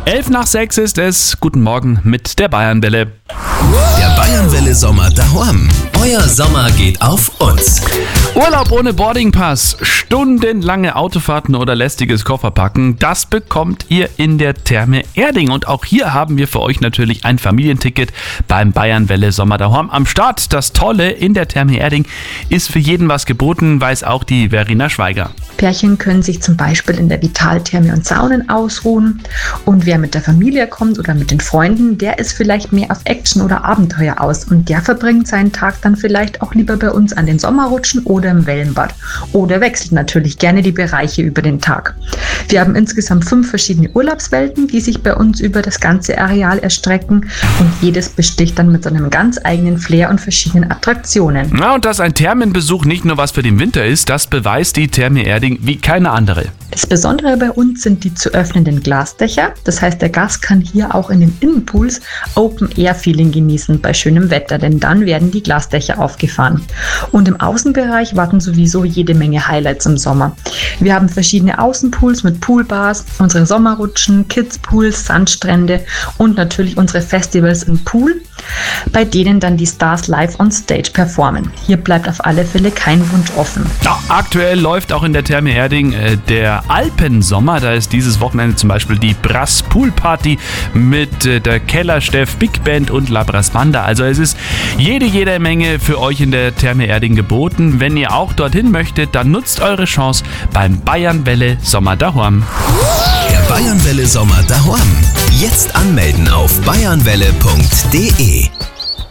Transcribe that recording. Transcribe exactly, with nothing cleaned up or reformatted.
Elf nach sechs ist es. Guten Morgen mit der Bayernwelle. Der Bayernwelle Sommer daheim. Euer Sommer geht auf uns. Urlaub ohne Boardingpass, stundenlange Autofahrten oder lästiges Kofferpacken, das bekommt ihr in der Therme Erding. Und auch hier haben wir für euch natürlich ein Familienticket beim Bayernwelle Sommer daheim am Start. Das Tolle in der Therme Erding ist für jeden was geboten, weiß auch die Verena Schweiger. Pärchen können sich zum Beispiel in der Vitaltherme und Saunen ausruhen. Und wer mit der Familie kommt oder mit den Freunden, der ist vielleicht mehr auf Action oder Abenteuer aus. Und der verbringt seinen Tag dann vielleicht auch lieber bei uns an den Sommerrutschen oder im Wellenbad. Oder wechselt natürlich gerne die Bereiche über den Tag. Wir haben insgesamt fünf verschiedene Urlaubswelten, die sich bei uns über das ganze Areal erstrecken. Und jedes besticht dann mit seinem ganz eigenen Flair und verschiedenen Attraktionen. Na, und dass ein Thermenbesuch nicht nur was für den Winter ist, das beweist die Therme Erding wie keine andere. Das Besondere bei uns sind die zu öffnenden Glasdächer. Das heißt, der Gast kann hier auch in den Innenpools Open-Air-Feeling genießen bei schönem Wetter, denn dann werden die Glasdächer aufgefahren. Und im Außenbereich warten sowieso jede Menge Highlights im Sommer. Wir haben verschiedene Außenpools mit Poolbars, unsere Sommerrutschen, Kidspools, Sandstrände und natürlich unsere Festivals im Pool, bei denen dann die Stars live on stage performen. Hier bleibt auf alle Fälle kein Wunsch offen. Ja, aktuell läuft auch in der Therme Erding äh, der Alpensommer. Da ist dieses Wochenende zum Beispiel die Brass Pool Party mit äh, der Kellersteff Big Band und La Brass Banda. Also es ist jede, jede Menge für euch in der Therme Erding geboten. Wenn ihr auch dorthin möchtet, dann nutzt eure Chance beim Bayernwelle Sommer daheim. Der Bayernwelle Sommer daheim. Jetzt anmelden auf bayernwelle punkt de.